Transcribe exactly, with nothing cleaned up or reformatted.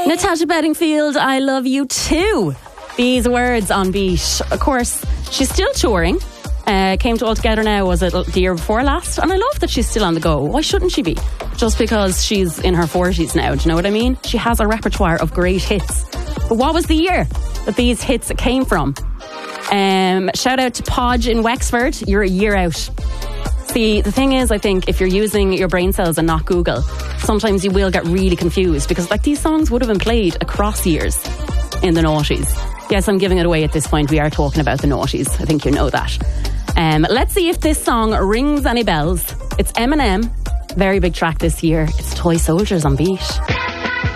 Natasha Bedingfield, I love you too. These words on Beat. Of course, she's still touring. Uh, came to All Together Now, was it the year before last? And I love that she's still on the go. Why shouldn't she be? Just because she's in her forties now, do you know what I mean? She has a repertoire of great hits. But what was the year that these hits came from? Um, shout out to Podge in Wexford. You're a year out. See, the thing is, I think if you're using your brain cells and not Google, sometimes you will get really confused because like these songs would have been played across years in the noughties. Yes, I'm giving it away at this point. We are talking about the noughties. I think you know that. Um, let's see if this song rings any bells. It's Eminem. Very big track this year. It's Toy Soldiers on Beat.